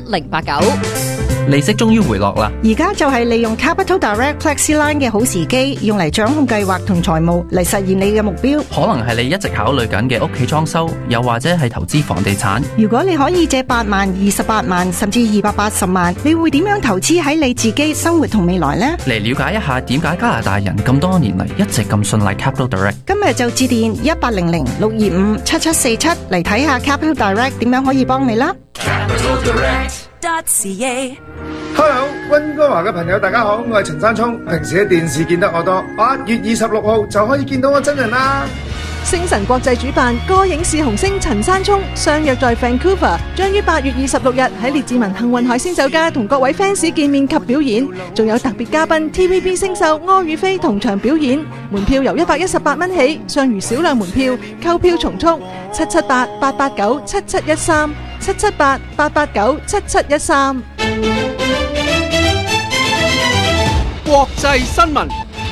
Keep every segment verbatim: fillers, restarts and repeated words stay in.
零八九。 利息終於回落啦！ 而家就係利用 Capital Direct FlexiLine 嘅好時機，用嚟掌控計劃同財務，嚟實現你嘅目標。 可能係你一直考慮緊嘅屋企裝修，又或者係投資房地產。 如果你可以借八萬、二十八萬，甚至二百八十萬，你會點樣投資喺你自己生活同未來呢？ 嚟了解一下點解加拿大人咁多年嚟一直咁信賴 Capital Direct。 今日就致電一八零零六二五七七四七嚟睇下 Capital Direct 點樣可以幫你啦。 Capital Direct.ca Hello， 溫哥華嘅朋友大家好，我係陳山聰。平時喺電視見得我多，八月二十六號就可以見到我真人啦。 星晨國際主辦歌影視紅星陳山聰相約在 Vancouver， 將於八月二十六日喺列治文幸運海鮮酒家同各位 fans 見面及表演，仲有特別嘉賓 T V B 星秀柯宇飛同場表演。門票由一百一十八蚊起，尚餘少量門票，購票從速，七七八八八九七七一三，七七八八八九七七一三。 國際新聞。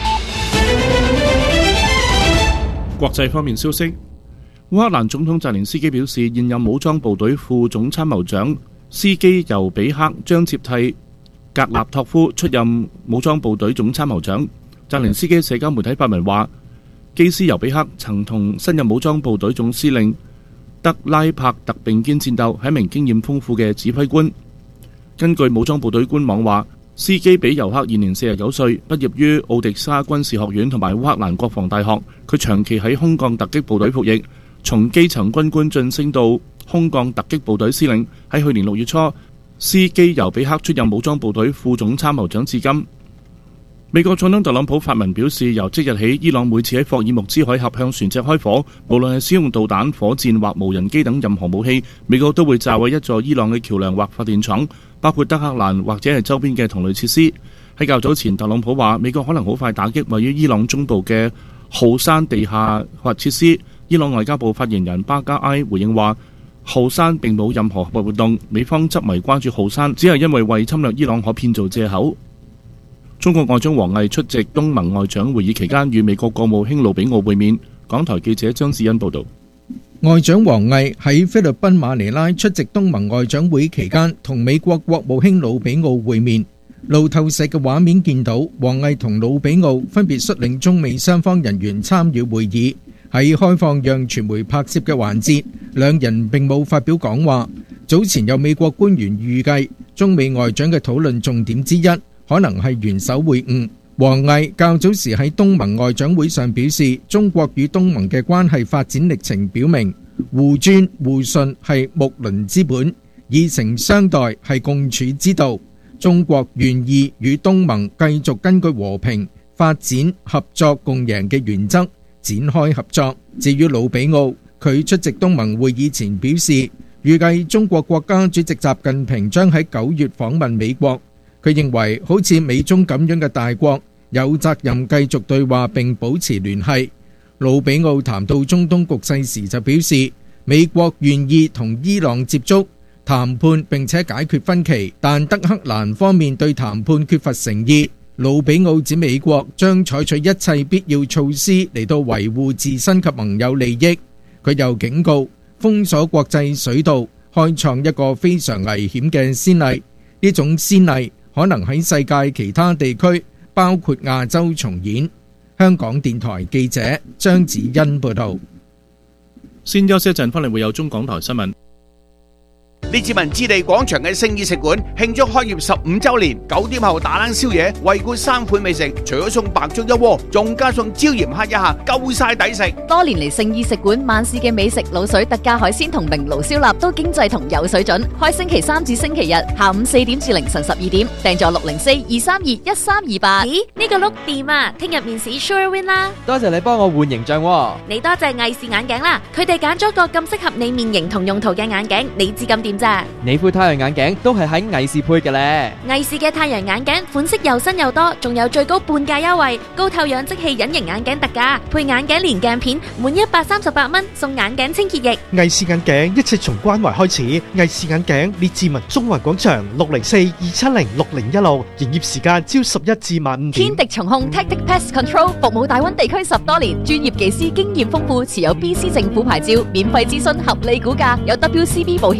國際方面消息，烏克蘭總統澤連斯基表示，現任武裝部隊副總參謀長斯基尤比克將接替格納托夫出任武裝部隊總參謀長。澤連斯基社交媒體發文話，基斯尤比克曾同新任武裝部隊總司令德拉帕特並肩戰鬥，係一名經驗豐富嘅指揮官。根據武裝部隊官網話，斯基比尤克現年四十九歲，畢業於奧迪沙軍事學院同埋烏克蘭國防大學。佢長期喺空降突擊部隊服役，從基層軍官晉升到空降突擊部隊司令。喺去年六月初，斯基尤比克出任武裝部隊副總參謀長至今。美國總統特朗普發文表示，由即日起，伊朗每次喺霍爾木茲海峽向船隻開火，無論係使用導彈、火箭或無人機等任何武器，美國都會炸毀一座伊朗嘅橋樑或發電廠，包括德黑蘭或者係周邊嘅同類設施。喺較早前，特朗普話美國可能好快打擊位於伊朗中部嘅浩山地下核設施。伊朗外交部發言人巴加埃回應話，浩山並冇任何核活動，美方執迷關注浩山，只係因為為侵略伊朗可騙做藉口。中國外長王毅出席東盟外長會議期間，與美國國務卿魯比奧會面。港台記者張志恩報道。 外長王毅喺菲律賓馬尼拉出席東盟外長會期間，同美國國務卿魯比奧會面。路透社嘅畫面見到，王毅同魯比奧分別率領中美雙方人員參與會議。喺開放讓傳媒拍攝嘅環節，兩人並冇發表講話。早前有美國官員預計，中美外長嘅討論重點之一可能係元首會晤。王毅較早時喺東盟外長會上表示，中國與東盟嘅關係發展歷程表明，互尊互信係睦鄰之本，以誠相待係共處之道。中國願意與東盟繼續根據和平、發展、合作共贏嘅原則展開合作。至於魯比奧，佢出席東盟會議前表示，預計中國國家主席習近平將喺九月訪問美國。佢認為好似美中咁樣嘅大國有責任繼續對話並保持聯繫。魯比奧談到中東局勢時就表示，美國願意同伊朗接觸談判並且解決分歧，但德黑蘭方面對談判缺乏誠意。魯比奧指美國將採取一切必要措施嚟到維護自身及盟友利益。佢又警告，封鎖國際水道開創一個非常危險嘅先例，呢種先例可能喺世界其他地區，包括亞洲重演。香港電台記者張子欣報道。 先休息一陣，翻嚟會有中港台新聞。 列治文置地廣場嘅聖意食館慶祝開業十五周年，九點後打冷宵夜，惠顧三款美食，除咗送白粥一鍋，仲加送椒鹽蝦一下，夠晒抵食。 多年嚟，聖意食館晚市嘅美食、滷水、特價海鮮同明爐燒臘都經濟同有水準。開星期三至星期日下午四點至凌晨十二點，訂座六零四二三二一三二八。 咦，呢個碌掂啊！聽日面試 sure win 啦！ 多謝你幫我換形象喎。 你多謝藝視眼鏡啦，佢哋揀咗個咁適合你面型同用途嘅眼鏡，你知咁掂咋？ 你副太陽眼鏡都係喺藝視配嘅咧。 藝視嘅太陽眼鏡款式又新又多，仲有最高半價優惠，高透氧即棄隱形眼鏡特價，配眼鏡連鏡片，滿一百三十八蚊送眼鏡清潔液。 藝視眼鏡一切從關懷開始。藝視眼鏡列治文中環廣場六零四二七零六零一六，營業時間朝十一至晚五點。 天敵蟲控 Tactic Pest Control 服務大灣地區十多年，專業技師經驗豐富，持有 B C 政府牌照，免費諮詢合理估價，有 W C B 保險。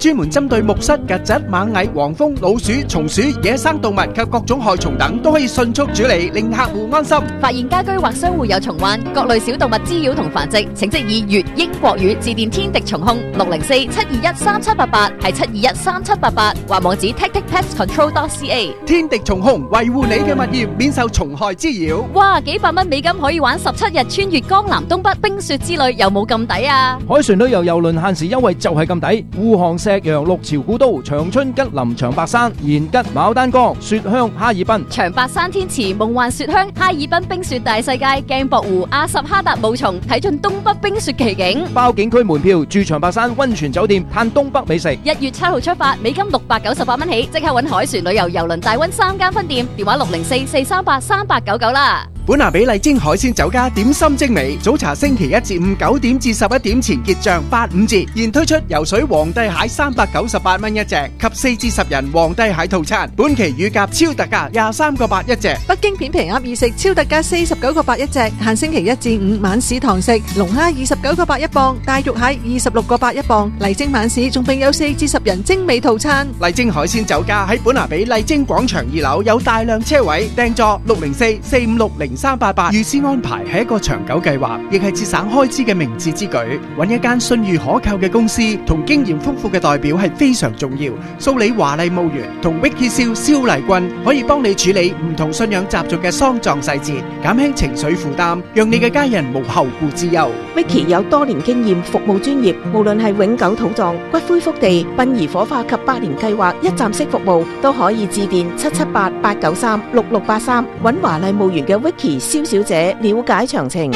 專門針對木虱、曱甴、螞蟻、黃蜂、老鼠、松鼠、野生動物及各種害蟲等，都可以迅速處理，令客戶安心。 發現家居或商戶有蟲患、各類小動物滋擾同繁殖，請即以粵英國語致電天敵蟲控六零四七二一三七八八，係七二一三七八八，或網址 tactic pest control dot c a。 天敵蟲控維護你嘅物業免受蟲害滋擾。 哇，幾百蚊美金可以玩十七日穿越江南東北冰雪之旅，有冇咁抵啊？ 海船旅遊郵輪限時優惠就係咁抵，護航石洋、六朝古都、長春吉林、長白山、延吉、牡丹江、雪鄉、哈爾濱、 長白山天池、夢幻雪鄉、哈爾濱冰雪大世界、鏡泊湖、阿什哈達霧叢，睇盡東北冰雪奇景。 包景區門票，住長白山溫泉酒店，嘆東北美食。 一月七號出發，美金六百九十八蚊起，即刻搵海船旅遊郵輪大溫三間分店，電話六零四四三八三八九九啦。 本拿比麗晶海鮮酒家點心精美，早茶星期一至五九點至十一點前結賬八五折，現推出游水皇帝蟹三百九十八蚊一隻及四至十人皇帝蟹套餐，本期乳鴿超特價廿三個八一隻。 北京片皮鴨意食超特價四十九個八一隻，限星期一至五晚市堂食，龍蝦二十九個八一磅，大肉蟹二十六個八一磅。麗晶晚市仲並有四至十人精美套餐。 麗晶海鮮酒家喺本拿比麗晶廣場二樓有大量車位，訂座六零四四五六零三八八，預先安排係一個長久計劃，亦係節省開支嘅明智之舉。揾一間信譽可靠嘅公司同經驗豐富嘅代表係非常重要。蘇里華麗墓園同 Vicky 蕭蕭麗君可以幫你處理唔同信仰習俗嘅喪葬細節，減輕情緒負擔，讓你嘅家人無後顧之憂。 Vicky 有多年經驗，服務專業，無論係永久土葬、骨灰福地、殯儀火化及百年計劃一站式服務，都可以致電七七八八九三六六八三，揾華麗墓園嘅 Vicky 蕭小姐了解詳情。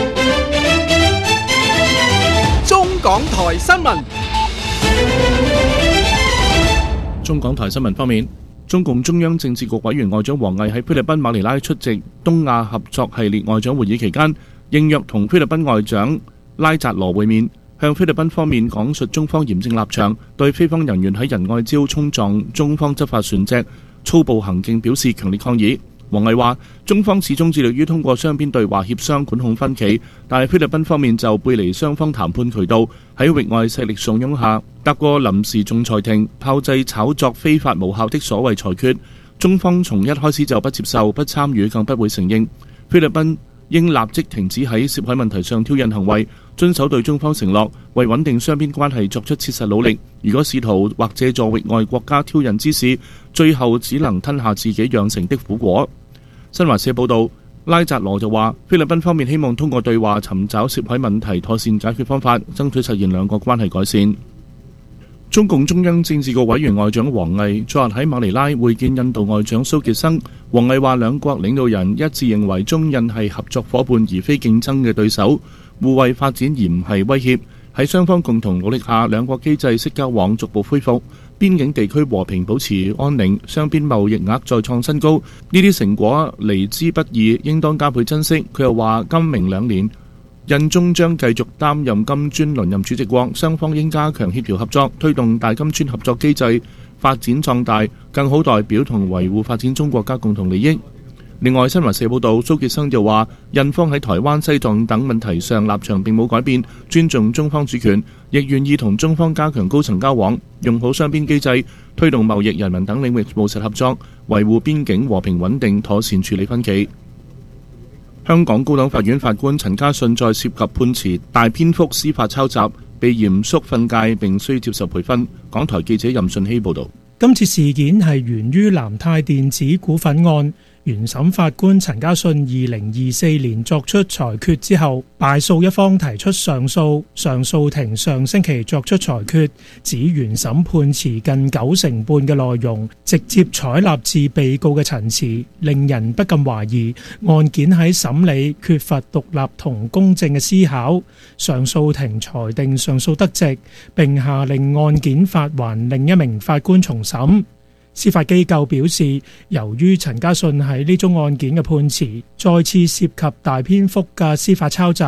中港台新聞。 中港台新聞方面，中共中央政治局委員外長王毅喺菲律賓馬尼拉出席東亞合作系列外長會議期間，應約同菲律賓外長拉扎羅會面，向菲律賓方面講述中方嚴正立場，對菲方人員喺仁愛礁衝撞中方執法船隻粗暴行徑表示強烈抗議。王毅話：中方始終致力於通過雙邊對話協商管控分歧，但係菲律賓方面就背離雙方談判渠道，喺域外勢力慫恿下，搭過臨時仲裁庭，炮製炒作非法無效的所謂裁決。中方從一開始就不接受、不參與，更不會承認。菲律賓應立即停止喺涉海問題上挑釁行為，遵守對中方承諾，為穩定雙邊關係作出切實努力。如果試圖或借助域外國家挑釁之事，最後只能吞下自己釀成的苦果。新華社報道，拉扎羅就話，菲律賓方面希望通過對話尋找涉海問題妥善解決方法，爭取實現兩國關係改善。中共中央政治局委員外長王毅昨日喺馬尼拉會見印度外長蘇傑生。王毅話，兩國領導人一致認為中印係合作伙伴而非競爭嘅對手，互惠發展而唔係威脅。喺雙方共同努力下，兩國機制式交往逐步恢復，邊境地區和平保持安寧，雙邊貿易額再創新高。呢啲成果嚟之不易，應當加倍珍惜。佢又話，今明兩年印中將繼續擔任金磚輪任主席國，雙方應加強協調合作，推動大金磚合作機制發展壯大，更好代表同維護發展中國家共同利益。另外，新華社報道，蘇傑生就話，印方喺台灣、西藏等問題上立場並冇改變，尊重中方主權，亦願意同中方加強高層交往，用好雙邊機制，推動貿易、人民等領域務實合作，維護邊境和平穩定，妥善處理分歧。香港高等法院法官陳家信在涉及判詞大篇幅司法抄襲，被嚴肅訓誡並需接受培訓。港台記者任順希報導。 今次事件係源於南泰電子股份案。原審法官陳家信二零二四年作出裁決之後，敗訴一方提出上訴，上訴庭上星期作出裁決，指原審判詞近九成半嘅內容直接採納自被告嘅陳詞，令人不禁懷疑案件喺審理缺乏獨立同公正嘅思考。上訴庭裁定上訴得直，並下令案件發還另一名法官重審。司法機構表示，由於陳家信喺呢宗案件嘅判詞再次涉及大篇幅嘅司法抄襲，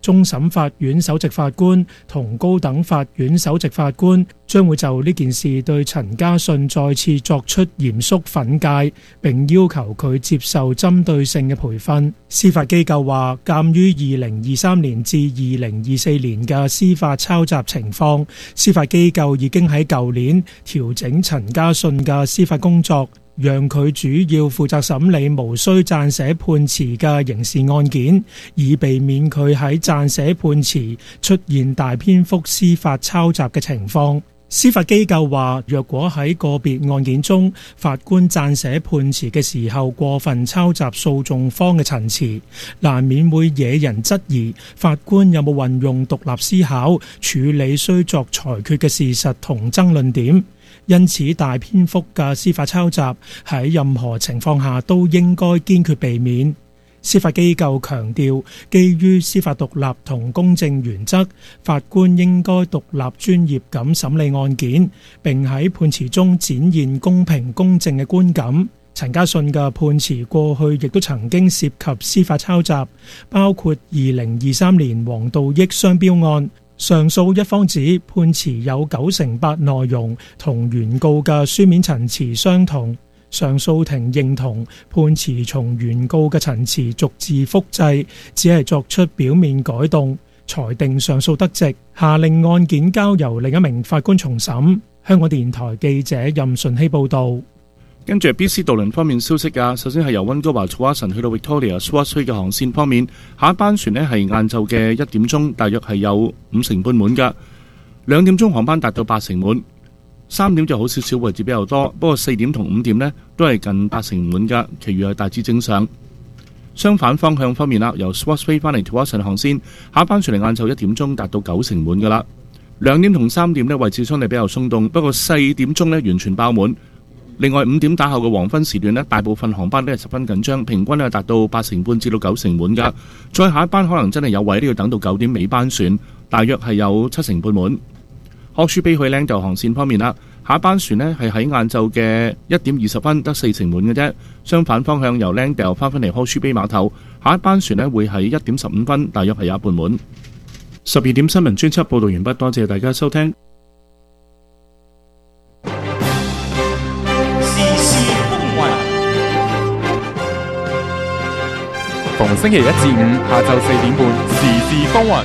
終審法院首席法官同高等法院首席法官將會就呢件事對陳家信再次作出嚴肅訓誡，並要求佢接受針對性嘅培訓。司法機構話，鑑於二零二三年至二零二四年嘅司法抄襲情況，司法機構已經喺舊年調整陳家信嘅司法工作，讓佢主要負責審理無需撰寫判詞嘅刑事案件，以避免佢喺撰寫判詞出現大篇幅司法抄襲嘅情況。司法機構話，若果喺個別案件中，法官撰寫判詞嘅時候過分抄襲訴訟方嘅陳詞，難免會惹人質疑法官有冇運用獨立思考處理需作裁決嘅事實同爭論點。因此，大篇幅嘅司法抄襲喺任何情況下都應該堅決避免。司法機構強調，基於司法獨立同公正原則，法官應該獨立專業咁審理案件，並喺判詞中展現公平公正嘅觀感。陳家信嘅判詞過去亦都曾經涉及司法抄襲，包括二零二三年黃道益商標案。上訴一方指判詞有九成八內容同原告嘅書面陳詞相同，上訴庭認同判詞從原告嘅陳詞逐字複製，只係作出表面改動，裁定上訴得直，下令案件交由另一名法官重審。香港電台記者任順希報導。 跟住 B C 渡輪方面消息啊，首先係由溫哥華 Tsawwassen 去到 Victoria Swartz Way 嘅航線方面，下一班船呢係晏晝嘅一點鐘，大約係有五成半滿㗎。兩點鐘航班達到八成滿，三點就好少少，位置比較多，不過四點同五點呢都係近八成滿㗎，其餘係大致正常。相反方向方面啦，由 Swartz Way 翻嚟 Tsawwassen 航線，下一班船嚟晏晝一點鐘達到九成滿㗎啦。兩點同三點呢位置相對比較鬆動，不過四點鐘呢完全爆滿。另外五點打後嘅黃昏時段呢，大部分航班都係十分緊張，平均咧達到八成半至到九成滿㗎。再下一班可能真係有位都要等到九點尾班船，大約係有七成半滿。Hawke's Bay 去 Langdale 航線方面啦，下一班船呢係喺晏晝嘅一點二十分得四成滿嘅啫。相反方向由 Langdale 翻返嚟 Hawke's Bay 碼頭，下一班船呢會喺一點十五分，大約係有一半滿。十二點新聞專輯報導完畢，多謝大家收聽。 逢星期一至五下晝四點半，時事風雲。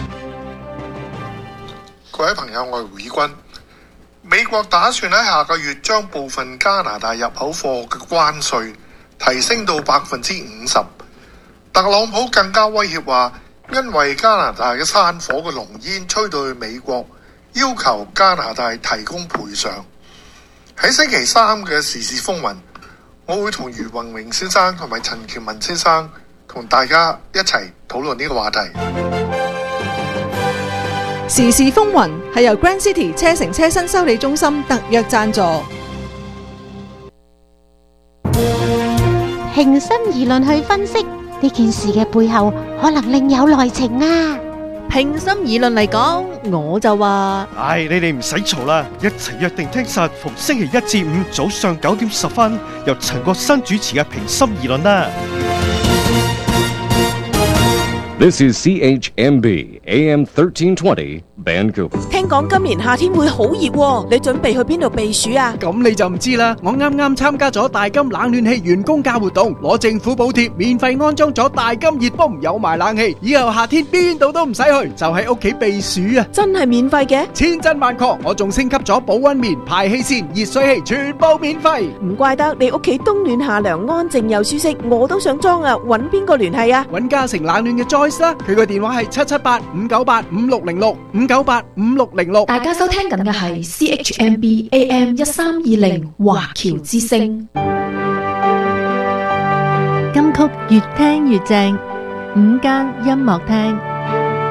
各位朋友，我係胡以軍。美國打算喺下個月將部分加拿大入口貨嘅關稅提升到百分之五十。特朗普更加威脅話，因為加拿大嘅山火嘅濃煙吹到去美國，要求加拿大提供賠償。喺星期三嘅時事風雲，我會同余宏榮先生同埋陳喬文先生同大家一齊討論呢個話題。 時事風雲係由 Grand City 車城車身修理中心特約贊助。 平心而論去分析呢件事嘅背後，可能另有內情啊！ 平心而論嚟講，我就話： 唉，你哋唔使嘈啦，一齊約定聽實逢星期一至五早上九點十分，由陳國新主持嘅平心而論啦。 This is C H M B A M thirteen twenty Vancouver。 聽講今年夏天會好熱喎，你準備去邊度避暑啊？ 咁你就唔知啦。我啱啱參加咗大金冷暖氣員工價活動，攞政府補貼，免費安裝咗大金熱風，有埋冷氣，以後夏天邊度都唔使去，就喺屋企避暑啊！ 真係免費嘅？ 千真萬確，我仲升級咗保溫棉、排氣扇、熱水器，全部免費。 唔怪得你屋企冬暖夏涼，安靜又舒適，我都想裝啊！揾邊個聯繫啊？ 揾嘉誠冷暖嘅 Joyce 啦，佢個電話係七七八五九八五六零六五九八五六零六。 大家收聽緊嘅係 C H M B A M 一三二零華僑之聲。 金曲越聽越正，午間音樂廳。